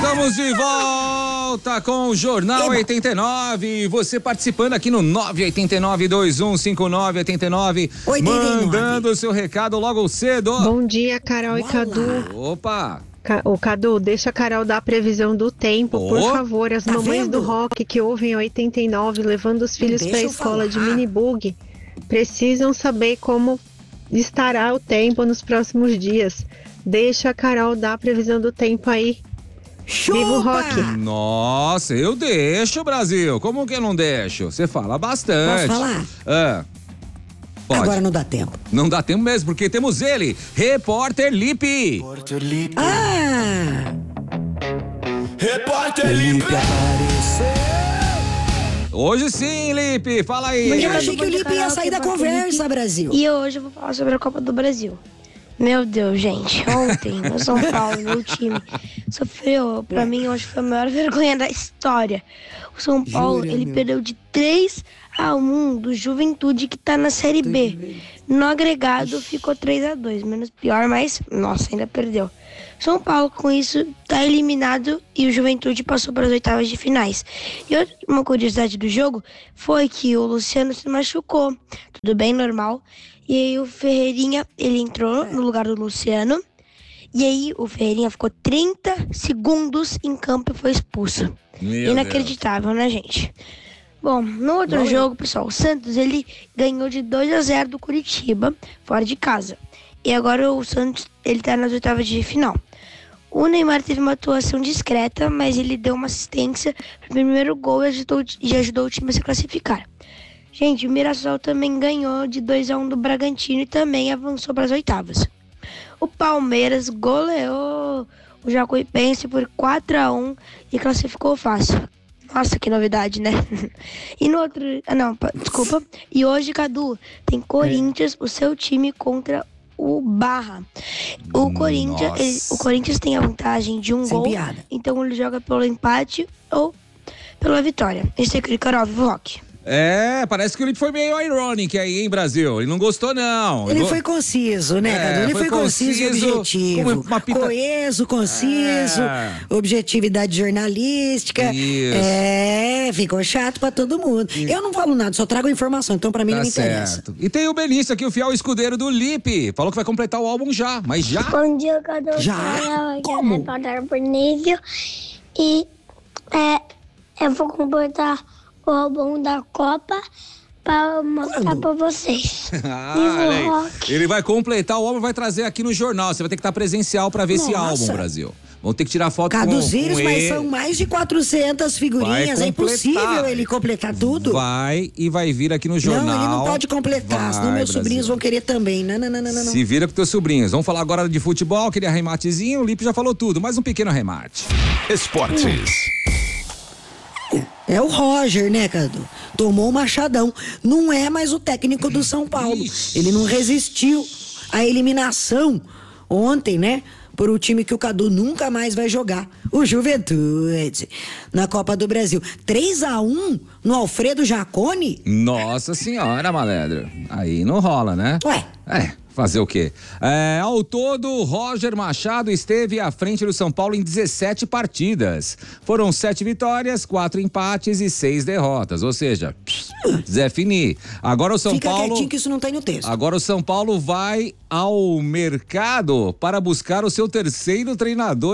Estamos de volta com o Jornal 89. Você participando aqui no 989-2159-89. Mandando o seu recado logo cedo. Bom dia, Carol e Cadu. Opa! Ô, Cadu, deixa a Carol dar a previsão do tempo, por favor. As mamães do rock que ouvem 89, levando os filhos para a escola de minibug, precisam saber como estará o tempo nos próximos dias. Deixa a Carol dar a previsão do tempo aí. Chupa! Viva o rock! Nossa, eu deixo, Brasil. Como que eu não deixo? Você fala bastante. Posso falar? Pode. Agora não dá tempo. Não dá tempo mesmo, porque temos ele, Repórter Lipe. Repórter Lipe apareceu. Hoje sim, Lipe, fala aí. Eu achei que o Lipe ia sair da conversa, Brasil. E hoje eu vou falar sobre a Copa do Brasil. Meu Deus, gente, ontem o São Paulo, meu time, sofreu, pra mim, hoje foi a maior vergonha da história. O São Paulo, ele perdeu de 3-1 do Juventude, que tá na Série B. No agregado, ficou 3-2, menos pior, mas, nossa, ainda perdeu. São Paulo, com isso, tá eliminado e o Juventude passou para as oitavas de finais. E uma curiosidade do jogo foi que o Luciano se machucou, tudo bem, normal. E aí o Ferreirinha, ele entrou no lugar do Luciano. E aí o Ferreirinha ficou 30 segundos em campo e foi expulso. Inacreditável, né, gente? Bom, no outro jogo, pessoal, o Santos, ele ganhou de 2-0 do Curitiba, fora de casa. E agora o Santos, ele tá nas oitavas de final. O Neymar teve uma atuação discreta, mas ele deu uma assistência pro primeiro gol e ajudou o time a se classificar. Gente, o Mirassol também ganhou de 2-1 do Bragantino e também avançou para as oitavas. O Palmeiras goleou o Jacuipense por 4-1 e classificou fácil. Nossa, que novidade, né? E no outro... desculpa. E hoje, Cadu, tem Corinthians, o seu time, contra o Barra. O Corinthians tem a vantagem de um gol. Piada. Então ele joga pelo empate ou pela vitória. Esse é o Carol, vivo rock. Parece que o Lipe foi meio irônico aí, hein, Brasil? Ele não gostou, não. Ele foi conciso, né, Cadu? Ele foi conciso e objetivo. Coeso, conciso, objetividade jornalística. Isso. Ficou chato pra todo mundo. Eu não falo nada, só trago informação, então pra mim não me interessa. Certo. E tem o Benício aqui, o fiel escudeiro do Lipe. Falou que vai completar o álbum já, mas já? Bom dia, Cadu. Já? Como? Eu sou Benício e eu vou completar o álbum da Copa para mostrar para vocês. Ele vai completar o álbum, vai trazer aqui no jornal. Você vai ter que estar presencial para ver esse álbum, Brasil. Vão ter que tirar foto com ele. Mas são mais de 400 figurinhas. É impossível ele completar tudo. Vai vir aqui no jornal. Não, ele não pode completar, senão meus sobrinhos vão querer também. Não. Se vira com teus sobrinhos. Vamos falar agora de futebol, aquele arrematezinho. O Lipe já falou tudo, mais um pequeno arremate. Esportes. É o Roger, né, Cadu? Tomou um machadão. Não é mais o técnico do São Paulo. Ele não resistiu à eliminação ontem, né? Por um time que o Cadu nunca mais vai jogar. O Juventude. Na Copa do Brasil. 3-1 no Alfredo Jaconi? Nossa senhora, malandro. Aí não rola, né? Fazer o quê? Ao todo, Roger Machado esteve à frente do São Paulo em 17 partidas. Foram 7 vitórias, 4 empates e 6 derrotas. Ou seja, Zé Fini. Agora o São Paulo... Fica quietinho que isso não tá no texto. Agora o São Paulo vai ao mercado para buscar o seu terceiro treinador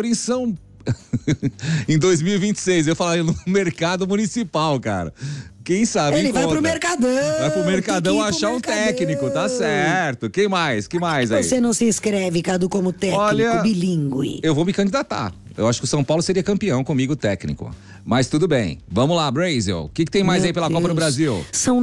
em 2026. Eu falei no mercado municipal, cara. Quem sabe ele vai pro Mercadão. Vai pro Mercadão achar um técnico, tá certo. Quem mais? Que mais aí? Você não se inscreve, Cadu, como técnico bilíngue? Eu vou me candidatar. Eu acho que o São Paulo seria campeão comigo técnico. Mas tudo bem. Vamos lá, Brasil. O que tem mais aí pela Copa do Brasil? São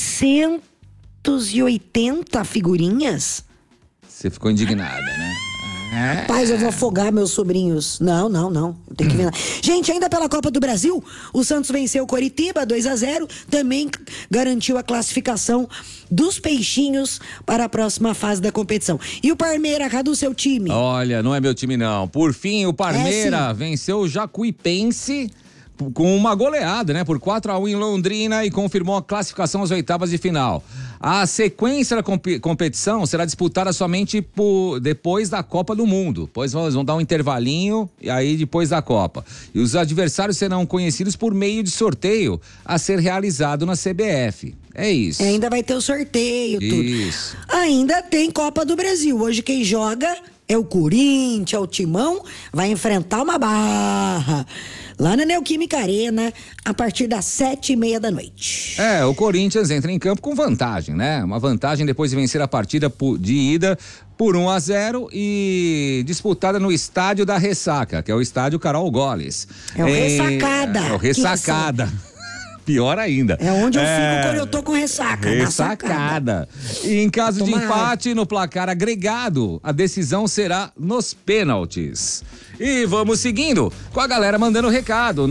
980 figurinhas? Você ficou indignada, né? Rapaz, eu vou afogar meus sobrinhos. Não. Eu tenho que ver. Gente, ainda pela Copa do Brasil, o Santos venceu o Coritiba 2-0. Também garantiu a classificação dos peixinhos para a próxima fase da competição. E o Parmeira, cadê o seu time? Olha, não é meu time não. Por fim, o Parmeira venceu o Jacuipense com uma goleada, né? Por 4-1 em Londrina e confirmou a classificação às oitavas de final. A sequência da competição será disputada somente depois da Copa do Mundo. Depois eles vão dar um intervalinho e aí depois da Copa. E os adversários serão conhecidos por meio de sorteio a ser realizado na CBF. É isso. Ainda vai ter o sorteio, tudo. Isso. Ainda tem Copa do Brasil. Hoje quem joga é o Corinthians, é o Timão, vai enfrentar uma Barra. Lá na Neoquímica Arena, a partir das 7:30 da noite. O Corinthians entra em campo com vantagem, né? Uma vantagem depois de vencer a partida de ida por 1-0 e disputada no Estádio da Ressaca, que é o Estádio Carol Goles. É o Ressacada. É o Ressacada. Pior ainda. É onde eu fico quando eu tô com ressaca. Ressacada. E em caso de empate no placar agregado, a decisão será nos pênaltis. E vamos seguindo com a galera mandando recado.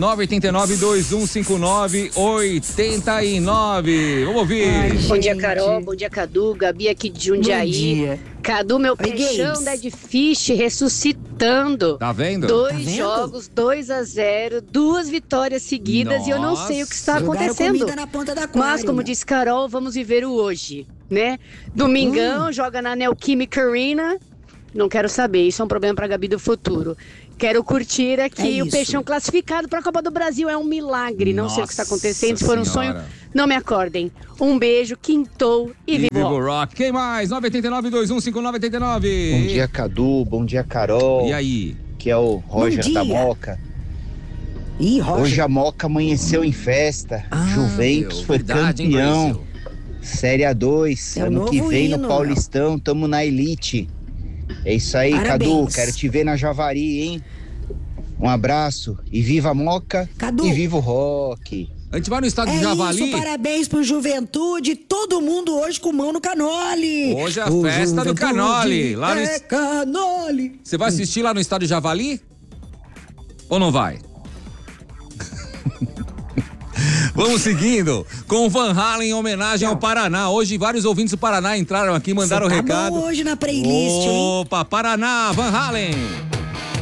989-2159-89. Vamos ouvir. Ai, bom dia, Carol. Bom dia, Cadu. Gabi aqui de Jundiaí. Bom dia. Cadu, meu peixão da Fish ressuscitando. Tá vendo? 2 jogos, 2-0, 2 vitórias seguidas. Nossa. E eu não sei o que está Jogaram acontecendo. comida na ponta da aquário. Mas, como disse Carol, vamos viver o hoje, né? Domingão, joga na Neoquímica Arena. Não quero saber, isso é um problema pra Gabi do futuro. Quero curtir aqui o Peixão classificado pra Copa do Brasil. É um milagre, não sei o que está acontecendo. Se for um sonho, não me acordem. Um beijo, quintou e viva o rock. Quem mais? 989-2159-89. Bom dia, Cadu. Bom dia, Carol. E aí? Que é o Roger da Moca. Ih, Roger. Hoje a Moca amanheceu em festa. Juventus foi campeão. Série A2. Ano que vem no Paulistão, tamo na elite. É isso aí, parabéns. Cadu, quero te ver na Javari, hein? Um abraço e viva a Moca, Cadu. E viva o rock. A gente vai no estádio de Javali. Isso, parabéns pro Juventude, todo mundo hoje com mão no canole. Hoje é a festa do canole. Lá no... canole. Você vai assistir lá no estádio de Javali? Ou não vai? Vamos seguindo com o Van Halen em homenagem ao Paraná. Hoje vários ouvintes do Paraná entraram aqui, mandaram o recado. Bom hoje na playlist, hein? Opa, Paraná, Van Halen.